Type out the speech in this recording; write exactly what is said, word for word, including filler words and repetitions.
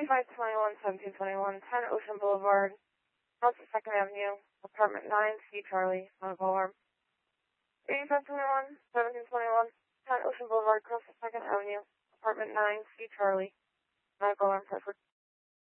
eighty-five twenty-one, seventeen twenty-one, ten Ocean Boulevard, South second Avenue, Apartment nine, C Charlie, medical alarm. eighty-five twenty-one, seventeen twenty-one, ten Ocean Boulevard, Cross second Avenue, Apartment nine, C Charlie, medical alarm, Hartford.